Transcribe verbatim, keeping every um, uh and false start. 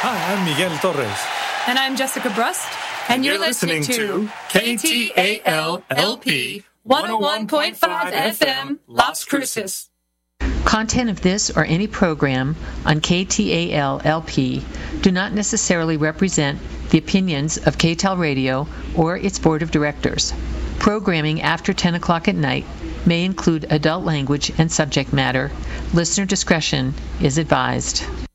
Hi, I'm Miguel Torres. And I'm Jessica Brust. And, and you're, you're listening, listening to K T A L L P one oh one point five F M, Las Cruces. Content of this or any program on K T A L L P do not necessarily represent the opinions of K T A L Radio or its board of directors. Programming after ten o'clock at night may include adult language and subject matter. Listener discretion is advised.